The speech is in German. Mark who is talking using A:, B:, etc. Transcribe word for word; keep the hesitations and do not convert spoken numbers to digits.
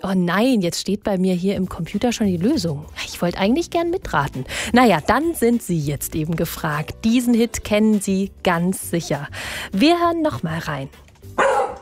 A: Oh nein, jetzt steht bei mir hier im Computer schon die Lösung. Ich wollte eigentlich gern mitraten. Naja, dann sind Sie jetzt eben gefragt. Diesen Hit kennen Sie ganz sicher. Wir hören noch mal rein.